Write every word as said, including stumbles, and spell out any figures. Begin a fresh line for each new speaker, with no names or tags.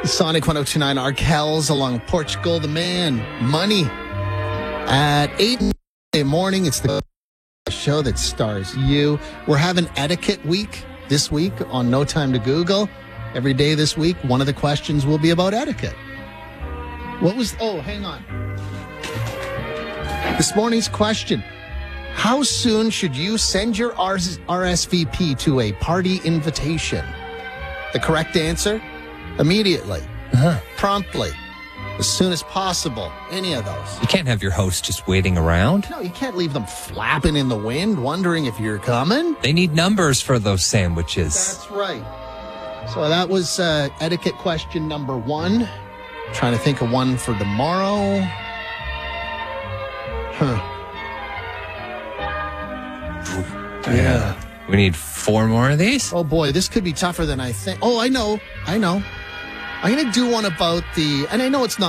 Sonic one oh two point nine, Arkells along Portugal, the man, Money. At eight in the morning, it's the show that stars you. We're having Etiquette Week this week on No Time to Google. Every day this week, one of the questions will be about etiquette. What was, oh, hang on. This morning's question: how soon should you send your R S V P to a party invitation? The correct answer? Immediately.
Uh-huh.
Promptly. As soon as possible. Any of those.
You can't have your host just waiting around.
No, you can't leave them flapping in the wind, wondering if you're coming.
They need numbers for those sandwiches.
That's right. So that was uh, etiquette question number one. Trying to think of one for tomorrow. Huh. Yeah.
We need four more of these?
Oh, boy, this could be tougher than I think. Oh, I know. I know. I'm going to do one about the, and I know it's not